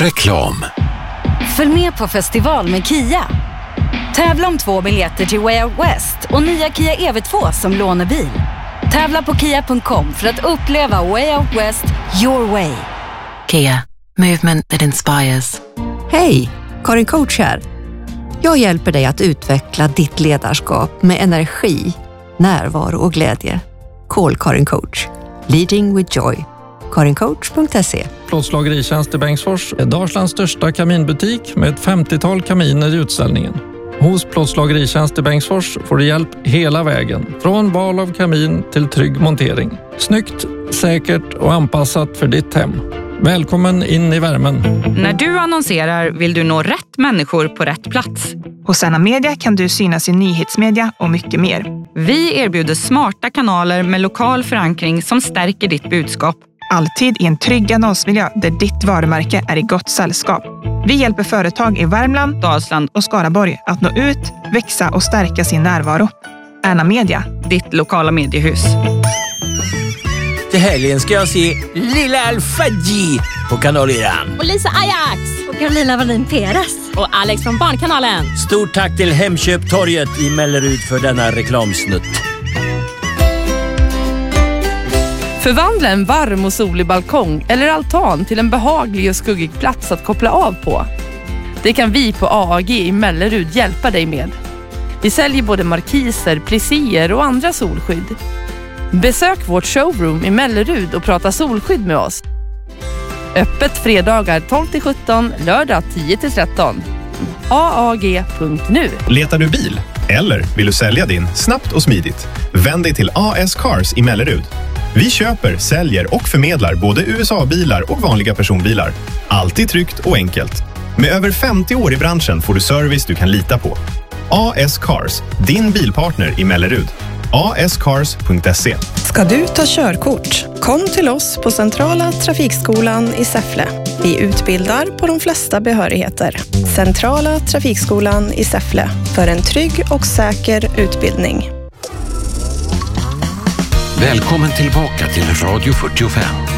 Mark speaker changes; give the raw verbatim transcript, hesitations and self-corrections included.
Speaker 1: Reklam.
Speaker 2: Följ med på festival med Kia. Tävla om två biljetter till Way Out West och nya Kia E V två som lånebil. Tävla på kia punkt com för att uppleva Way Out West your way.
Speaker 3: Kia, movement that inspires.
Speaker 4: Hej, Karin Coach här. Jag hjälper dig att utveckla ditt ledarskap med energi, närvaro och glädje. Call Karin Coach. Leading with joy. karin coach punkt se.
Speaker 5: Plåtslageritjänst i Bengtsfors är Dalslands största kaminbutik med ett femtiotal kaminer i utställningen. Hos Plåtslageritjänst i Bengtsfors får du hjälp hela vägen. Från val av kamin till trygg montering. Snyggt, säkert och anpassat för ditt hem. Välkommen in i värmen.
Speaker 6: När du annonserar vill du nå rätt människor på rätt plats.
Speaker 7: Hos Anna Media kan du synas i nyhetsmedia och mycket mer.
Speaker 6: Vi erbjuder smarta kanaler med lokal förankring som stärker ditt budskap.
Speaker 7: Alltid i en trygg annonsmiljö där ditt varumärke är i gott sällskap. Vi hjälper företag i Värmland, Dalsland och Skaraborg att nå ut, växa och stärka sin närvaro. Anna Media,
Speaker 6: ditt lokala mediehus.
Speaker 8: Till helgen ska jag se Lilla Al-Fadji på kanal Iran.
Speaker 9: Och Lisa Ajax. Och Carolina Wallin Peres. Och Alex från Barnkanalen.
Speaker 8: Stort tack till Hemköptorget i Mellerud för denna reklamsnutt.
Speaker 10: Förvandla en varm och solig balkong eller altan till en behaglig och skuggig plats att koppla av på. Det kan vi på A A G i Mellerud hjälpa dig med. Vi säljer både markiser, plissier och andra solskydd. Besök vårt showroom i Mellerud och prata solskydd med oss. Öppet fredagar tolv till sjutton, lördag tio till tretton. A A G punkt nu.
Speaker 11: Letar du bil? Eller vill du sälja din snabbt och smidigt? Vänd dig till A S Cars i Mellerud. Vi köper, säljer och förmedlar både U S A-bilar och vanliga personbilar. Alltid tryggt och enkelt. Med över femtio år i branschen får du service du kan lita på. A S Cars, din bilpartner i Mellerud. A S cars punkt se.
Speaker 12: Ska du ta körkort? Kom till oss på Centrala Trafikskolan i Säffle. Vi utbildar på de flesta behörigheter. Centrala Trafikskolan i Säffle för en trygg och säker utbildning.
Speaker 1: Välkommen tillbaka till Radio fyrtiofem.